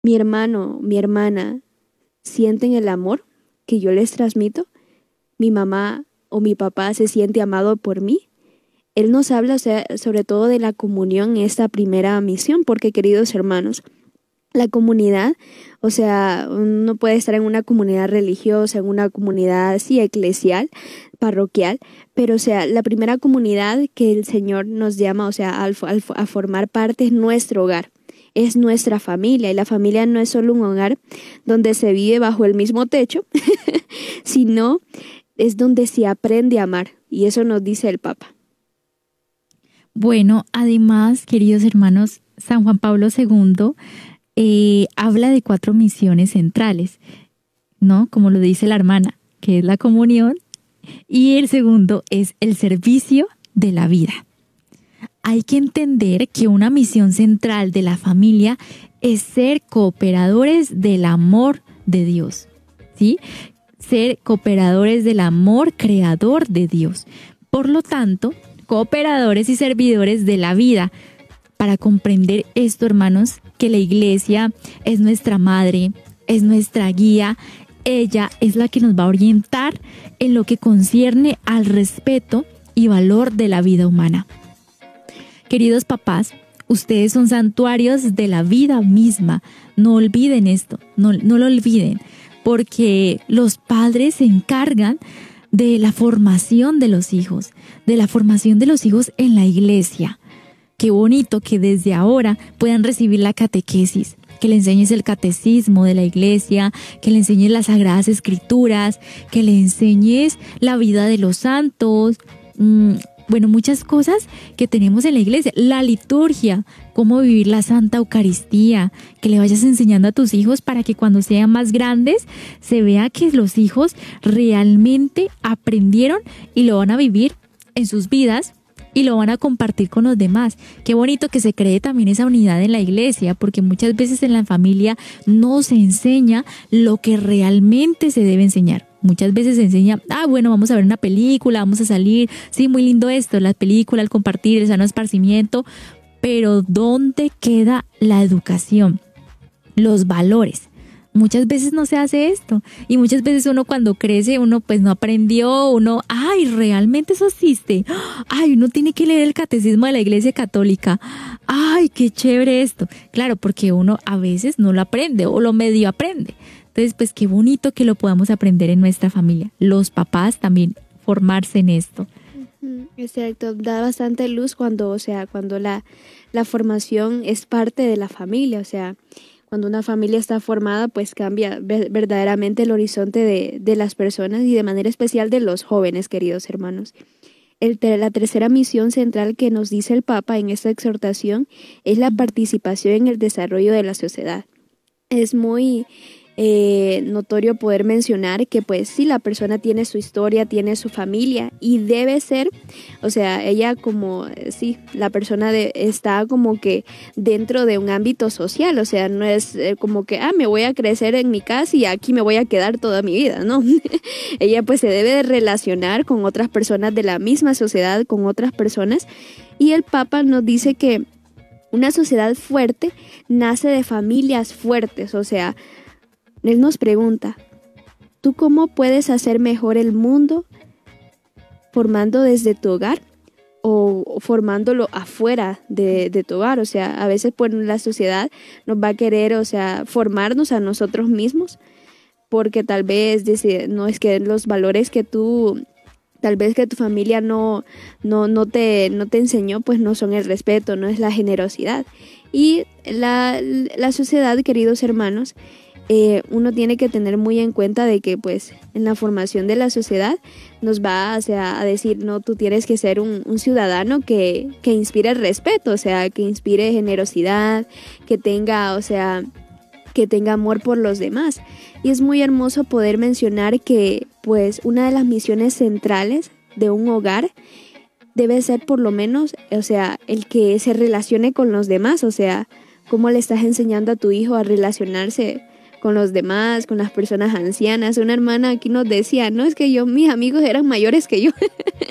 mi hermano, mi hermana sienten el amor que yo les transmito, mi mamá o mi papá se siente amado por mí. Él nos habla, o sea, sobre todo de la comunión en esta primera misión, porque queridos hermanos, la comunidad, o sea, uno puede estar en una comunidad religiosa, en una comunidad, sí, eclesial, parroquial, pero, o sea, la primera comunidad que el Señor nos llama, o sea, a formar parte es nuestro hogar, es nuestra familia, y la familia no es solo un hogar donde se vive bajo el mismo techo, sino es donde se aprende a amar, y eso nos dice el Papa. Bueno, además, queridos hermanos, San Juan Pablo II habla de 4 misiones centrales, ¿no? Como lo dice la hermana, que es la comunión, y el segundo es el servicio de la vida. Hay que entender que una misión central de la familia es ser cooperadores del amor de Dios, ¿sí? Ser cooperadores del amor creador de Dios. Por lo tanto, cooperadores y servidores de la vida. Para comprender esto, hermanos, que la iglesia es nuestra madre, es nuestra guía, ella es la que nos va a orientar en lo que concierne al respeto y valor de la vida humana. Queridos papás, ustedes son santuarios de la vida misma. No olviden esto, no lo olviden, porque los padres se encargan de la formación de los hijos, en la iglesia. Qué bonito que desde ahora puedan recibir la catequesis, que le enseñes el catecismo de la iglesia, que le enseñes las sagradas escrituras, que le enseñes la vida de los santos, bueno, muchas cosas que tenemos en la iglesia, la liturgia, cómo vivir la Santa Eucaristía, que le vayas enseñando a tus hijos para que cuando sean más grandes se vea que los hijos realmente aprendieron y lo van a vivir en sus vidas y lo van a compartir con los demás. Qué bonito que se cree también esa unidad en la iglesia, porque muchas veces en la familia no se enseña lo que realmente se debe enseñar. Muchas veces se enseña, bueno, vamos a ver una película, vamos a salir, sí, muy lindo esto, la película, el compartir, el sano esparcimiento, pero ¿dónde queda la educación? Los valores. Muchas veces no se hace esto y muchas veces uno cuando crece, uno pues no aprendió, realmente eso existe. Uno tiene que leer el catecismo de la Iglesia Católica. Qué chévere esto. Claro, porque uno a veces no lo aprende o lo medio aprende. Entonces, pues qué bonito que lo podamos aprender en nuestra familia. Los papás también formarse en esto. Exacto, da bastante luz cuando, o sea, cuando la formación es parte de la familia, o sea, cuando una familia está formada, pues cambia verdaderamente el horizonte de las personas y de manera especial de los jóvenes, queridos hermanos. La tercera misión central que nos dice el Papa en esta exhortación es la participación en el desarrollo de la sociedad. Es muy notorio poder mencionar que pues sí, la persona tiene su historia, tiene su familia y debe ser, o sea, ella como, sí, la persona está como que dentro de un ámbito social, o sea, no es como que, me voy a crecer en mi casa y aquí me voy a quedar toda mi vida, ¿no? Ella pues se debe de relacionar con otras personas de la misma sociedad, con otras personas, y el Papa nos dice que una sociedad fuerte nace de familias fuertes, o sea, él nos pregunta, ¿tú cómo puedes hacer mejor el mundo formando desde tu hogar o formándolo afuera de tu hogar? O sea, a veces pues la sociedad nos va a querer, o sea, formarnos a nosotros mismos porque tal vez no es que los valores que tal vez que tu familia no te enseñó, pues no son el respeto, no es la generosidad. Y la sociedad, queridos hermanos, uno tiene que tener muy en cuenta de que pues en la formación de la sociedad nos va a decir, no, tú tienes que ser un ciudadano que inspire respeto, o sea, que inspire generosidad, que tenga, o sea, que tenga amor por los demás. Y es muy hermoso poder mencionar que pues una de las misiones centrales de un hogar debe ser por lo menos, o sea, el que se relacione con los demás, o sea, cómo le estás enseñando a tu hijo a relacionarse con los demás, con las personas ancianas. Una hermana aquí nos decía, no, es que mis amigos eran mayores que yo.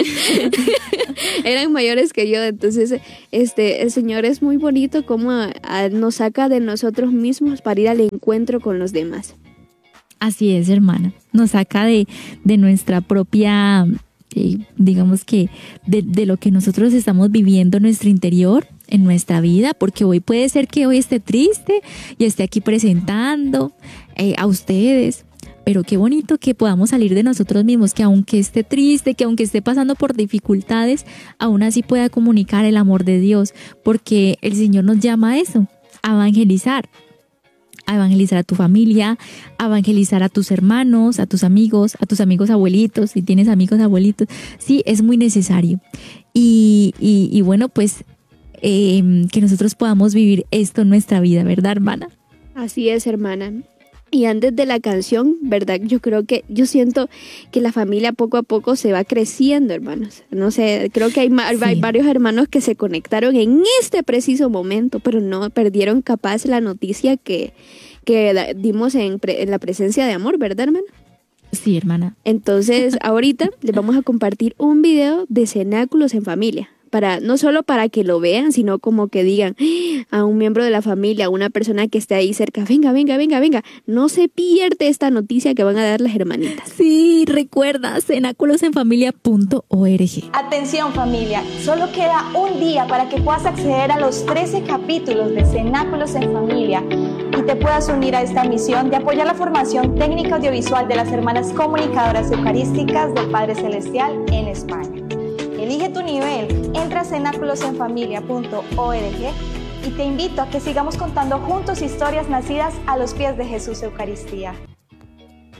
Eran mayores que yo. Entonces, el Señor es muy bonito como nos saca de nosotros mismos para ir al encuentro con los demás. Así es, hermana. Nos saca de nuestra propia, digamos que de lo que nosotros estamos viviendo en nuestro interior, en nuestra vida, porque hoy puede ser que hoy esté triste y esté aquí presentando a ustedes, pero qué bonito que podamos salir de nosotros mismos, que aunque esté triste, que aunque esté pasando por dificultades, aún así pueda comunicar el amor de Dios, porque el Señor nos llama a eso, a evangelizar a tu familia, a evangelizar a tus hermanos, a tus amigos abuelitos, si tienes amigos abuelitos. Sí, es muy necesario. Y bueno, pues que nosotros podamos vivir esto en nuestra vida, ¿verdad, hermana? Así es, hermana. Y antes de la canción, ¿verdad? Yo siento que la familia poco a poco se va creciendo, hermanos. No sé, creo que hay varios hermanos que se conectaron en este preciso momento, pero no perdieron capaz la noticia que dimos en la presencia de amor, ¿verdad, hermana? Sí, hermana. Entonces, ahorita les vamos a compartir un video de cenáculos en familia. No solo para que lo vean, sino como que digan a un miembro de la familia, a una persona que esté ahí cerca, venga, no se pierde esta noticia que van a dar las hermanitas. Sí, recuerda, cenaculosenfamilia.org. Atención, familia, solo queda un día para que puedas acceder a los 13 capítulos de Cenáculos en Familia y te puedas unir a esta misión de apoyar la formación técnica audiovisual de las hermanas comunicadoras eucarísticas del Padre Celestial en España. Elige tu nivel, entra a cenaculosenfamilia.org y te invito a que sigamos contando juntos historias nacidas a los pies de Jesús Eucaristía.